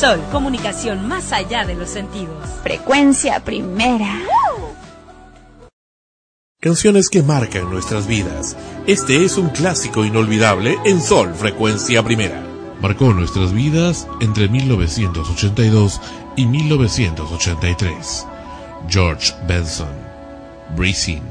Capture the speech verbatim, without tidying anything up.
Sol, comunicación más allá de los sentidos. Frecuencia primera. Canciones que marcan nuestras vidas. Este es un clásico inolvidable en Sol, Frecuencia Primera. Marcó nuestras vidas entre mil novecientos ochenta y dos y mil novecientos ochenta y tres. George Benson, Breezing.